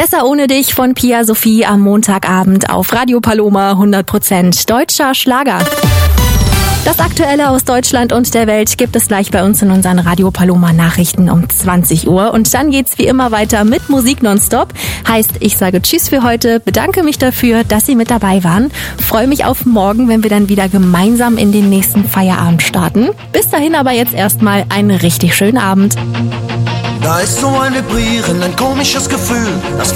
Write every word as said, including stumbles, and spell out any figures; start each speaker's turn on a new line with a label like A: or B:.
A: Besser ohne dich von Pia Sophie am Montagabend auf Radio Paloma, hundert Prozent deutscher Schlager. Das Aktuelle aus Deutschland und der Welt gibt es gleich bei uns in unseren Radio Paloma Nachrichten um zwanzig Uhr. Und dann geht's wie immer weiter mit Musik nonstop. Heißt, ich sage Tschüss für heute, bedanke mich dafür, dass Sie mit dabei waren. Freue mich auf morgen, wenn wir dann wieder gemeinsam in den nächsten Feierabend starten. Bis dahin aber jetzt erstmal einen richtig schönen Abend.
B: Da ist so ein Vibrieren, ein komisches Gefühl. Das